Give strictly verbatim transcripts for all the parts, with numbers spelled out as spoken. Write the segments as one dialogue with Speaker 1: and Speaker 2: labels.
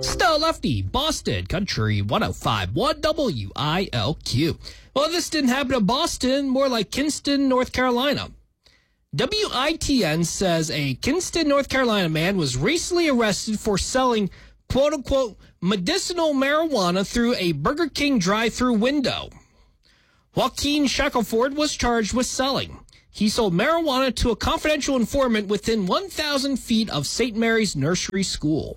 Speaker 1: Still Lefty, Boston, Country one oh five point one W I L Q. Well, this didn't happen in Boston, more like Kinston, North Carolina. W I T N says a Kinston, North Carolina man was recently arrested for selling quote-unquote medicinal marijuana through a Burger King drive-through window. Joaquin Shackelford was charged with selling. He sold marijuana to a confidential informant within one thousand feet of Saint Mary's Nursery School.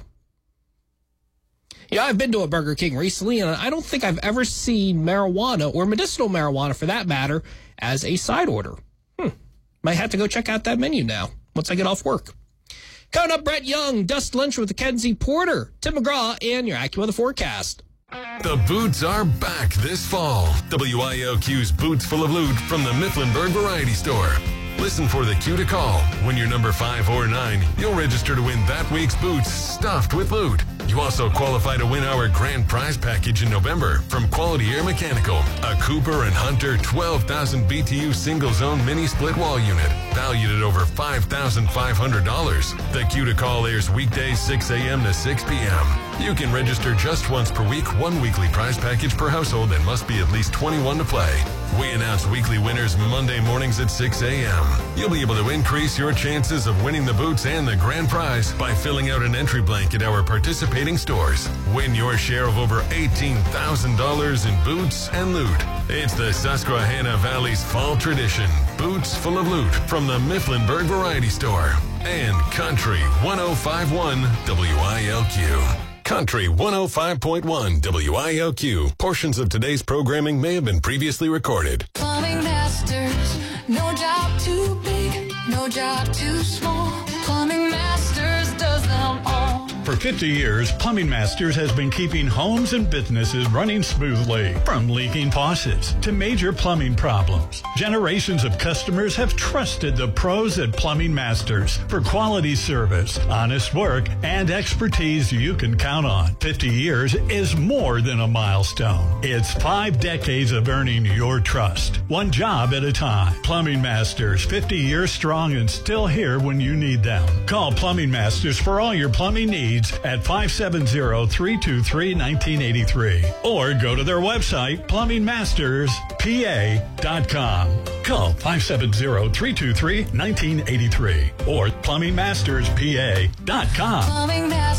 Speaker 1: Yeah, I've been to a Burger King recently, and I don't think I've ever seen marijuana, or medicinal marijuana for that matter, as a side order. Hmm. Might have to go check out that menu now, once I get off work. Coming up, Brett Young, Dust Lynch with Mackenzie Porter, Tim McGraw, and your AccuWeather forecast.
Speaker 2: The Boots are back this fall. W I L Q's Boots Full of Loot from the Mifflinburg Variety Store. Listen for the cue to call. When you're number five or nine, you'll register to win that week's boots stuffed with loot. You also qualify to win our grand prize package in November from Quality Air Mechanical, a Cooper and Hunter twelve thousand B T U single zone mini split wall unit, valued at over five thousand five hundred dollars. The cue to call airs weekdays six a.m. to six p.m. You can register just once per week, one weekly prize package per household, and must be at least twenty-one to play. We announce weekly winners Monday mornings at six a.m. You'll be able to increase your chances of winning the boots and the grand prize by filling out an entry blank at our participating stores. Win your share of over eighteen thousand dollars in boots and loot. It's the Susquehanna Valley's fall tradition. Boots Full of Loot from the Mifflinburg Variety Store. And Country one oh five point one W I L Q. Country one oh five point one W I L Q. Portions of today's programming may have been previously recorded.
Speaker 3: Plumbing Masters, no job too big, no job too small. Plumbing Masters does them all.
Speaker 4: For fifty years, Plumbing Masters has been keeping homes and businesses running smoothly. From leaking faucets to major plumbing problems, generations of customers have trusted the pros at Plumbing Masters for quality service, honest work, and expertise you can count on. fifty years is more than a milestone. It's five decades of earning your trust, one job at a time. Plumbing Masters, fifty years strong and still here when you need them. Call Plumbing Masters for all your plumbing needs at five seven zero, three two three, one nine eight three or go to their website, plumbing masters p a dot com. Call five seven zero, three two three, one nine eight three or plumbing masters p a dot com.
Speaker 3: Plumbing Masters.